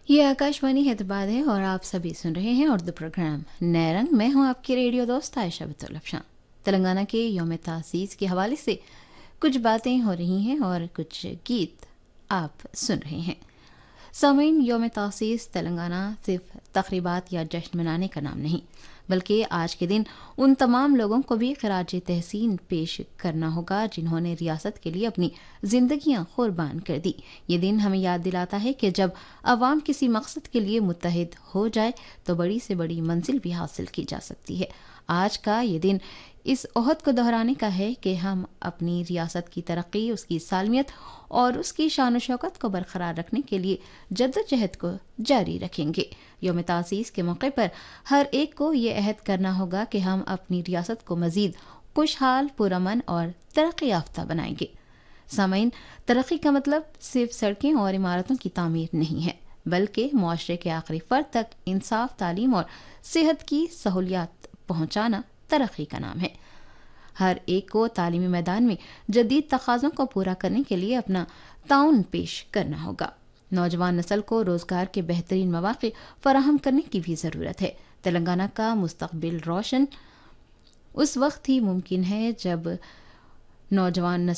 ये आकाशवाणी हैदराबाद है और आप सभी सुन रहे हैं उर्दू प्रोग्राम नए रंग। मैं हूं आपकी रेडियो दोस्त आयशा बतौल अफशान। तेलंगाना के यौम तासीस के हवाले से कुछ बातें हो रही हैं और कुछ गीत आप सुन रहे हैं। सामीन, यौम तासीस तेलंगाना सिर्फ तकरीबात या जश्न मनाने का नाम नहीं, बल्कि आज के दिन उन तमाम लोगों को भी खराज तहसीन पेश करना होगा जिन्होंने रियासत के लिए अपनी जिंदगियां कुर्बान कर दी। ये दिन हमें याद दिलाता है कि जब अवाम किसी मकसद के लिए मुत्तहिद हो जाए तो बड़ी से बड़ी मंजिल भी हासिल की जा सकती है। आज का ये दिन इस ओहद को दोहराने का है कि हम अपनी रियासत की तरक्की, उसकी सालमियत और उसकी शान व शौकत को बरकरार रखने के लिए जद्दोजहद को जारी रखेंगे। यौम तासीस के मौके पर हर एक को ये अहद करना होगा कि हम अपनी रियासत को मजीद खुशहाल, पुरअमन और तरक्की याफ्ता बनाएंगे। सामीन, तरक्की का मतलब सिर्फ सड़कें और इमारतों की तामीर नहीं है, बल्कि मुआशरे के आखिरी फर्द तक इंसाफ, तालीम और सेहत की सहूलियात पहुंचाना तरक्की का नाम है। हर एक को तालीमी मैदान में जदीद तकाज़ों को पूरा करने के लिए अपना ताउन पेश करना होगा। नौजवान नस्ल को रोजगार के बेहतरीन मौक़े फराहम करने की भी ज़रूरत है। तेलंगाना का मुस्तक़बिल रोशन उस वक्त ही मुमकिन है जब नौजवान